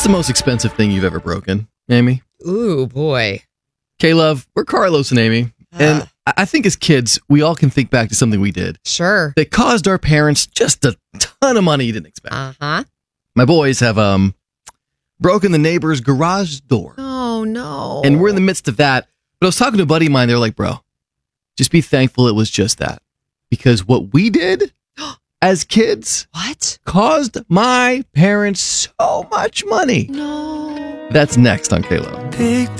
What's the most expensive thing you've ever broken, Amy? Ooh, boy. K-Love, we're Carlos and Amy. And I think as kids, we all can think back to something we did Sure. that caused our parents just a ton of money you didn't expect. Uh-huh. My boys have broken the neighbor's garage door. Oh, no. And we're in the midst of that. But I was talking to a buddy of mine. They're like, bro, just be thankful it was just that. Because what we did as kids What? caused my parents so much money. No. That's next on K-Love.